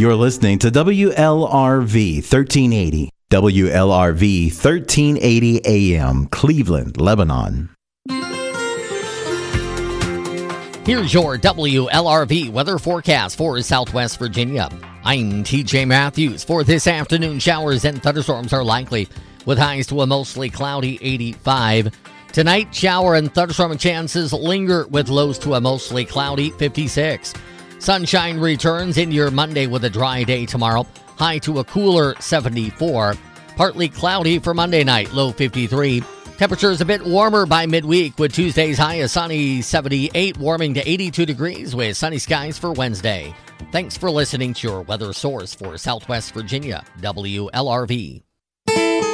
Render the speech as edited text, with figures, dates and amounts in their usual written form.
You're listening to WLRV 1380. WLRV 1380 AM, Cleveland, Lebanon. Here's your WLRV weather forecast for Southwest Virginia. I'm TJ Matthews. For this afternoon, showers and thunderstorms are likely, with highs to a mostly cloudy 85. Tonight, shower and thunderstorm chances linger with lows to a mostly cloudy 56. Sunshine returns in your Monday with a dry day tomorrow, high to a cooler 74. Partly cloudy for Monday night, low 53. Temperatures a bit warmer by midweek, with Tuesday's high a sunny 78, warming to 82 degrees with sunny skies for Wednesday. Thanks for listening to your weather source for Southwest Virginia, WLRV.